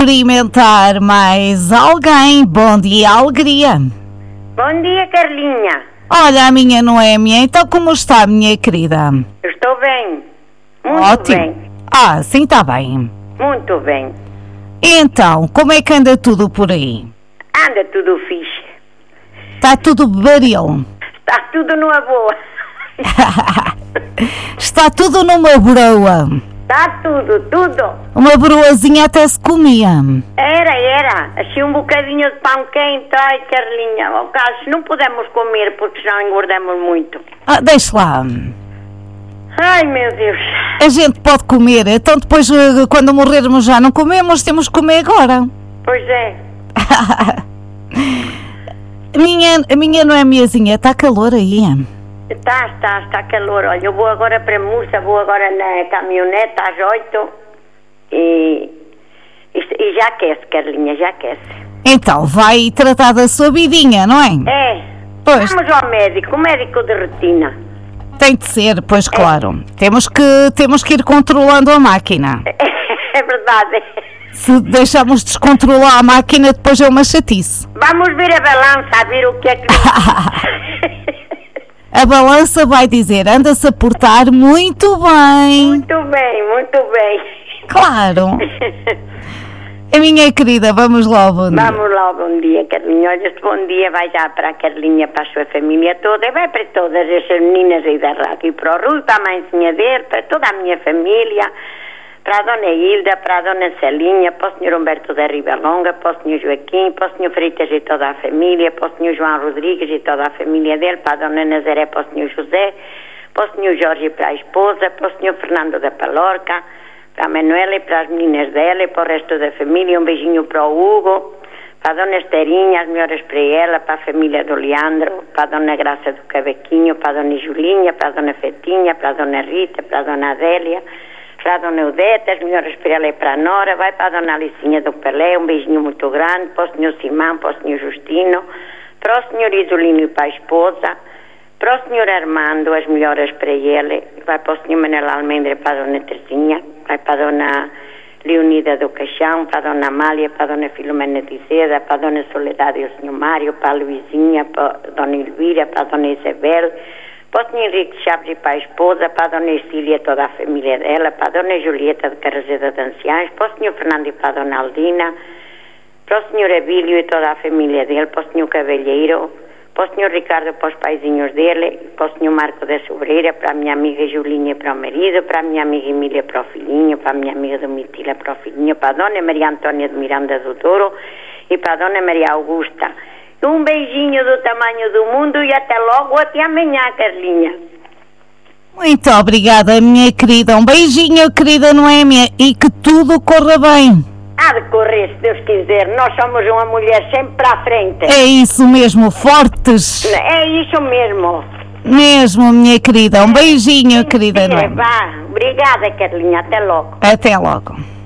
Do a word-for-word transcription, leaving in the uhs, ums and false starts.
Experimentar mais alguém. Bom dia, alegria. Bom dia, Carlinha. Olha, a minha Noémia, então como está, minha querida? Estou bem. Muito Ótimo. bem. Ah, sim, está bem. Muito bem. Então, como é que anda tudo por aí? Anda tudo fixe. Está tudo baril? Está tudo numa boa. Está tudo numa broa. Está tudo, tudo. Uma broazinha até se comia. Era, era. Assim um bocadinho de pão quente. Ai, Carlinha, ao caso, não podemos comer porque já engordamos muito. Ah, deixa lá. Ai, meu Deus. A gente pode comer, então depois eh, quando morrermos já não comemos, temos que comer agora. Pois é. A minha, a minha Noémiazinha, está calor aí? Está, está, está calor. Olha, eu vou agora para Mursa, vou agora na caminhonete às oito e, e, e já aquece, Carlinha, já aquece. Então, vai tratar da sua vidinha, não é? É. Pois. Vamos ao médico, o médico de retina. Tem de ser, pois claro. É. Temos, que, temos que ir controlando a máquina. É verdade. Se deixarmos descontrolar a máquina, depois é uma chatice. Vamos ver a balança, a ver o que é que... A balança vai dizer, anda-se a portar muito bem. Muito bem, muito bem. Claro. A minha querida, vamos lá, bom dia. Vamos lá, bom dia, Carlinha. Olha, este bom dia vai já para a Carlinha, para a sua família toda, e vai para todas essas meninas aí da rádio, e para o Rui, para a mãezinha dele, para toda a minha família, para a dona Hilda, para a dona Celinha, para o senhor Humberto da Ribalonga, para o senhor Joaquim, para o senhor Freitas e toda a família, para o senhor João Rodrigues e toda a família dele, para a dona Nazaré, para o senhor José, para o senhor Jorge e para a esposa, para o senhor Fernando da Palorca, para a Manuela e para as meninas dela e para o resto da família, um beijinho para o Hugo, para a dona Esterinha, as melhores para ela, para a família do Leandro, para a dona Graça do Cavaquinho, para a dona Julinha, para a dona Fetinha, para a dona Rita, para a dona Adélia, para a dona Eudete, as melhores para ela e para a Nora, vai para a dona Alicinha do Pelé, um beijinho muito grande, para o senhor Simão, para o senhor Justino, para o senhor Isolino e para a esposa, para o senhor Armando, as melhores para ele, vai para o senhor Manuel Almendra, para a dona Terezinha, vai para a dona Leonida do Caixão, para a dona Amália, para a dona Filomena de Seda, para a dona Soledade e o senhor Mário, para a Luizinha, para a dona Elvira, para a dona Isabel, para o senhor Henrique Chaves e para a esposa, para a dona Ercília e toda a família dela, para a dona Julieta de Carraseda de Anciães, para o senhor Fernando e para a dona Aldina, para o senhor Abílio e toda a família dele, para o senhor Cavalheiro, para o senhor Ricardo, para os paizinhos dele, para o senhor Marco da Sobreira, para a minha amiga Julinha para o marido, para a minha amiga Emília para o filhinho, para a minha amiga Domitila para o filhinho, para a dona Maria Antônia de Miranda do Douro e para a dona Maria Augusta. Um beijinho do tamanho do mundo e até logo, até amanhã, Carlinha. Muito obrigada, minha querida. Um beijinho, querida Noémia, e que tudo corra bem. Há de correr, se Deus quiser. Nós somos uma mulher sempre para a frente. É isso mesmo, fortes. É isso mesmo. Mesmo, minha querida. Um beijinho, querida É, Noémia. vá. Obrigada, Carlinha. Até logo. Até logo.